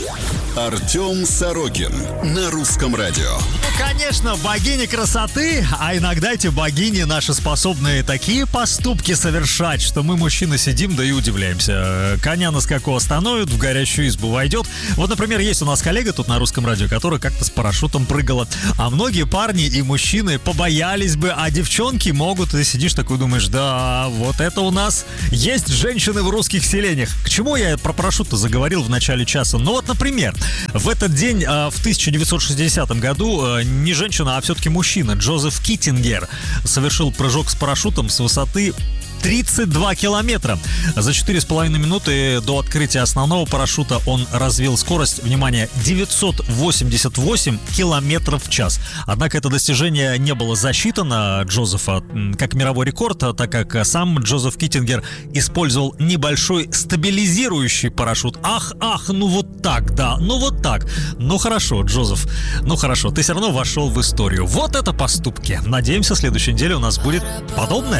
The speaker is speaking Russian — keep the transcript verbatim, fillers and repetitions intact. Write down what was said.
Артем Сорокин на Русском радио. Ну, конечно, богини красоты, а иногда эти богини наши способны такие поступки совершать, что мы, мужчины, сидим, да и удивляемся. Коня на скаку остановит, в горящую избу войдет. Вот, например, есть у нас коллега тут на Русском радио, которая как-то с парашютом прыгала. А многие парни и мужчины побоялись бы, а девчонки могут. Ты сидишь такой, думаешь, да, вот это у нас есть женщины в русских селениях. К чему я про парашют-то заговорил в начале часа? Ну вот, например, в этот день э, в тысяча девятьсот шестидесятом году э, не женщина, а все-таки мужчина Джозеф Киттингер совершил прыжок с парашютом с высоты тридцать два километра. За четыре с половиной минуты до открытия основного парашюта он развил скорость, внимание, девятьсот восемьдесят восемь километров в час. Однако это достижение не было засчитано Джозефа как мировой рекорд, так как сам Джозеф Киттингер использовал небольшой стабилизирующий парашют. Ах, ах, ну вот так, да, ну вот так. Ну хорошо, Джозеф, ну хорошо, ты все равно вошел в историю. Вот это поступки. Надеемся, в следующей неделе у нас будет подобное.